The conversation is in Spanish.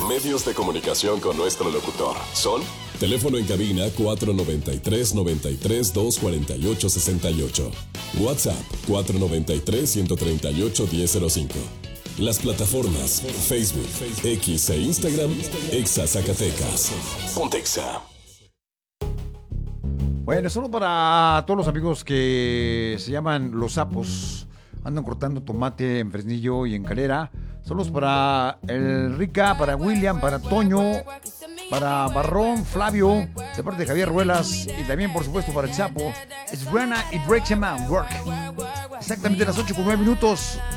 Medios de comunicación con nuestro locutor son teléfono en cabina 493-93-248-68. WhatsApp 493-138-1005. Las plataformas Facebook, X e Instagram, Exa Zacatecas. Pontexa. Bueno, solo para todos los amigos que se llaman Los Sapos, andan cortando tomate en Fresnillo y en Calera. Saludos para el Rica, para William, para Toño, para Barrón, Flavio, de parte de Javier Ruelas y también, por supuesto, para el Chapo. Es Rana y Breaks a Man Work. Exactamente las 8:09.